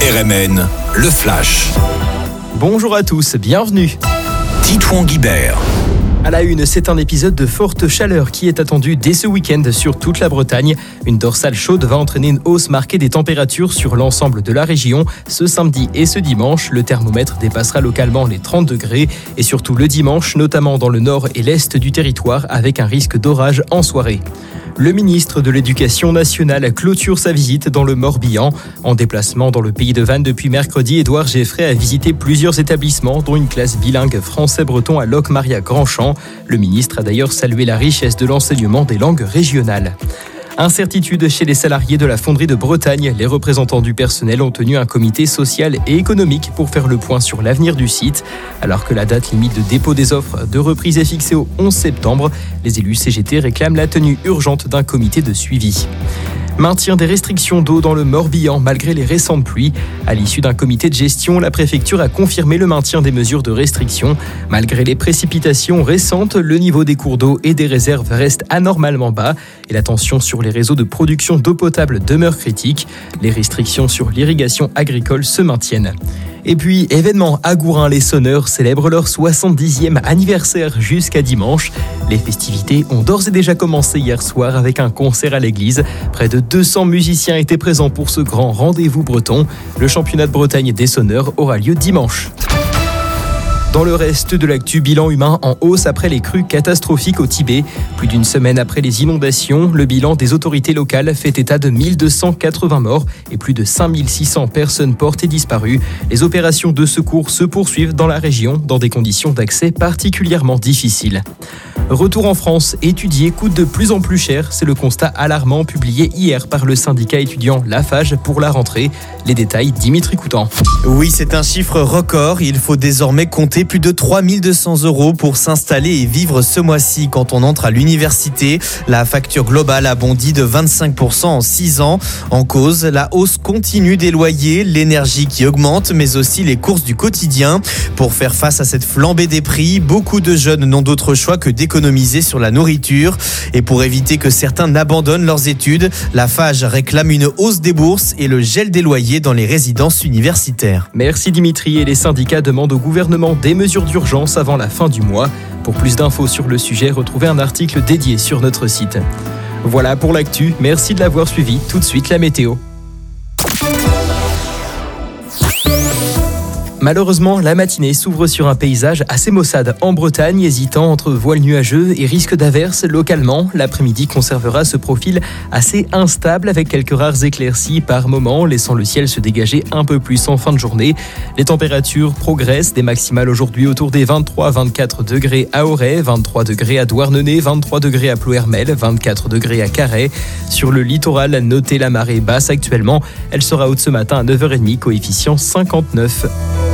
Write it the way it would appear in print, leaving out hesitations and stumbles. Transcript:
RMN, le Flash. Bonjour à tous, bienvenue. Titouan Guibert. À la une, c'est un épisode de forte chaleur qui est attendu dès ce week-end sur toute la Bretagne. Une dorsale chaude va entraîner une hausse marquée des températures sur l'ensemble de la région. Ce samedi et ce dimanche, le thermomètre dépassera localement les 30 degrés. Et surtout le dimanche, notamment dans le nord et l'est du territoire, avec un risque d'orage en soirée. Le ministre de l'Éducation nationale clôture sa visite dans le Morbihan. En déplacement dans le pays de Vannes depuis mercredi, Édouard Geffray a visité plusieurs établissements, dont une classe bilingue français-breton à Locmaria-Grandchamp. Le ministre a d'ailleurs salué la richesse de l'enseignement des langues régionales. Incertitude chez les salariés de la fonderie de Bretagne. Les représentants du personnel ont tenu un comité social et économique pour faire le point sur l'avenir du site. Alors que la date limite de dépôt des offres de reprise est fixée au 11 septembre, les élus CGT réclament la tenue urgente d'un comité de suivi. Maintien des restrictions d'eau dans le Morbihan malgré les récentes pluies. À l'issue d'un comité de gestion, la préfecture a confirmé le maintien des mesures de restriction. Malgré les précipitations récentes, le niveau des cours d'eau et des réserves reste anormalement bas et la tension sur les réseaux de production d'eau potable demeure critique. Les restrictions sur l'irrigation agricole se maintiennent. Et puis, événement à Gourin, les Sonneurs célèbrent leur 70e anniversaire jusqu'à dimanche. Les festivités ont d'ores et déjà commencé hier soir avec un concert à l'église. Près de 200 musiciens étaient présents pour ce grand rendez-vous breton. Le championnat de Bretagne des Sonneurs aura lieu dimanche. Dans le reste de l'actu, bilan humain en hausse après les crues catastrophiques au Tibet. Plus d'une semaine après les inondations, le bilan des autorités locales fait état de 1280 morts et plus de 5600 personnes portées disparues. Les opérations de secours se poursuivent dans la région dans des conditions d'accès particulièrement difficiles. Retour en France, étudier coûte de plus en plus cher. C'est le constat alarmant publié hier par le syndicat étudiant Lafage pour la rentrée. Les détails, Dimitri Coutan. Oui, c'est un chiffre record. Il faut désormais compter plus de 3200 € pour s'installer et vivre ce mois-ci quand on entre à l'université. La facture globale a bondi de 25% en 6 ans. En cause, la hausse continue des loyers, l'énergie qui augmente, mais aussi les courses du quotidien. Pour faire face à cette flambée des prix, beaucoup de jeunes n'ont d'autre choix que d'économiser sur la nourriture. Et pour éviter que certains n'abandonnent leurs études, la FAGE réclame une hausse des bourses et le gel des loyers dans les résidences universitaires. Merci Dimitri. Et les syndicats demandent au gouvernement des mesures d'urgence avant la fin du mois. Pour plus d'infos sur le sujet, retrouvez un article dédié sur notre site. Voilà pour l'actu. Merci de l'avoir suivi. Tout de suite, la météo. Malheureusement, la matinée s'ouvre sur un paysage assez maussade en Bretagne, hésitant entre voile nuageux et risque d'averse localement. L'après-midi conservera ce profil assez instable avec quelques rares éclaircies par moment, laissant le ciel se dégager un peu plus en fin de journée. Les températures progressent, des maximales aujourd'hui autour des 23-24 degrés à Auray, 23 degrés à Douarnenez, 23 degrés à Ploërmel, 24 degrés à Carhaix. Sur le littoral, notez la marée basse actuellement. Elle sera haute ce matin à 9h30, coefficient 59.